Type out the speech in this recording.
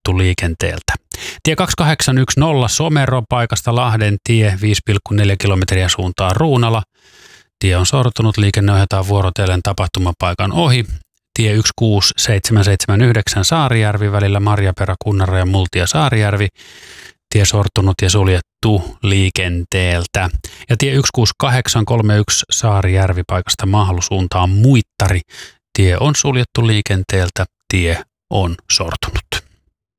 suljettu liikenteeltä. Tie 2810 Somero paikasta Lahden tie 5,4 kilometriä suuntaan Ruunala. Tie on sortunut, liikenne ohjataan vuorotellen tapahtumapaikan ohi. Tie 16779 Saarijärvi välillä Marjaperä, Kunnara ja Multia Saarijärvi. Tie sortunut ja suljettu liikenteeltä. Ja tie 16831 Saarijärvi paikasta Mahlu suuntaan Muittari. Tie on suljettu liikenteeltä, tie on sortunut.